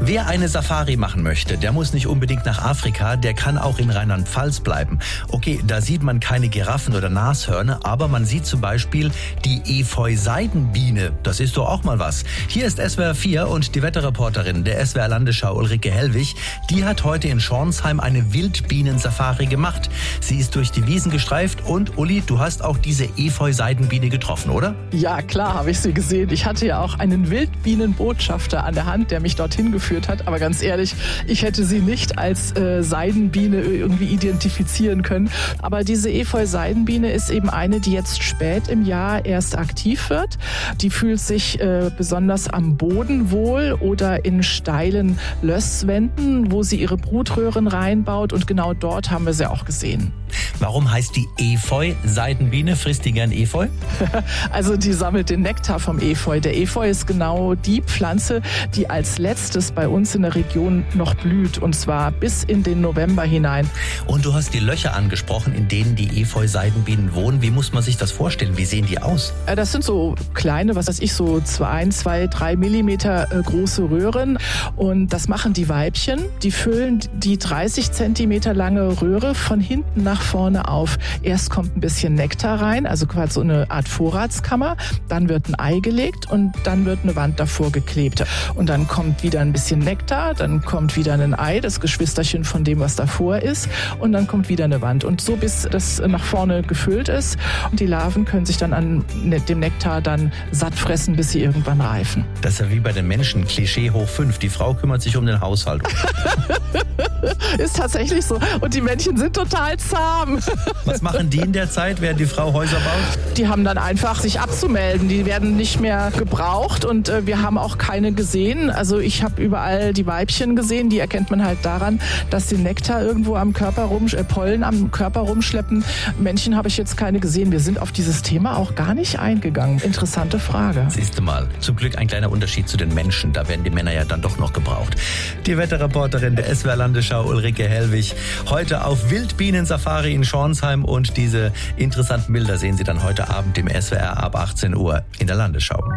Wer eine Safari machen möchte, der muss nicht unbedingt nach Afrika, der kann auch in Rheinland-Pfalz bleiben. Okay, da sieht man keine Giraffen oder Nashörner, aber man sieht zum Beispiel die Efeu-Seidenbiene. Das ist doch auch mal was. Hier ist SWR 4 und die Wetterreporterin der SWR Landesschau Ulrike Hellwig. Die hat heute in Schornsheim eine Wildbienen-Safari gemacht. Sie ist durch die Wiesen gestreift und Uli, du hast auch diese Efeu-Seidenbiene getroffen, oder? Ja, klar, habe ich sie gesehen. Ich hatte ja auch einen Wildbienenbotschafter an der Hand, der mich dorthin geführt hat. Aber ganz ehrlich, ich hätte sie nicht als Seidenbiene irgendwie identifizieren können. Aber diese Efeu-Seidenbiene ist eben eine, die jetzt spät im Jahr erst aktiv wird. Die fühlt sich besonders am Boden wohl oder in steilen Lösswänden, wo sie ihre Brutröhren reinbaut. Und genau dort haben wir sie auch gesehen. Warum heißt die Efeu-Seidenbiene? Frisst die gern Efeu? Also die sammelt den Nektar vom Efeu. Der Efeu ist genau die Pflanze, die als letztes bei uns in der Region noch blüht. Und zwar bis in den November hinein. Und du hast die Löcher angesprochen, in denen die Efeu-Seidenbienen wohnen. Wie muss man sich das vorstellen? Wie sehen die aus? Das sind so kleine, so 2, 3 Millimeter große Röhren. Und das machen die Weibchen. Die füllen die 30 Zentimeter lange Röhre von hinten nach vorne auf. Erst kommt ein bisschen Nektar rein, also quasi so eine Art Vorratskammer. Dann wird ein Ei gelegt und dann wird eine Wand davor geklebt. Und dann kommt wieder ein bisschen Nektar, dann kommt wieder ein Ei, das Geschwisterchen von dem, was davor ist. Und dann kommt wieder eine Wand. Und so bis das nach vorne gefüllt ist. Und die Larven können sich dann an dem Nektar dann satt fressen, bis sie irgendwann reifen. Das ist ja wie bei den Menschen, Klischee hoch 5. Die Frau kümmert sich um den Haushalt. Ist tatsächlich so. Und die Männchen sind total zahm. Was machen die in der Zeit, während die Frau Häuser baut? Die haben dann einfach sich abzumelden. Die werden nicht mehr gebraucht und wir haben auch keine gesehen. Also ich habe überall die Weibchen gesehen. Die erkennt man halt daran, dass sie Nektar irgendwo am Körper Pollen am Körper rumschleppen. Männchen habe ich jetzt keine gesehen. Wir sind auf dieses Thema auch gar nicht eingegangen. Interessante Frage. Siehst du mal. Zum Glück ein kleiner Unterschied zu den Menschen. Da werden die Männer ja dann doch noch gebraucht. Die Wetterreporterin der SWR Landesschau Ulrike Hellwig. Heute auf Wildbienen-Safari in Schornsheim und diese interessanten Bilder sehen Sie dann heute Abend im SWR ab 18 Uhr in der Landesschau.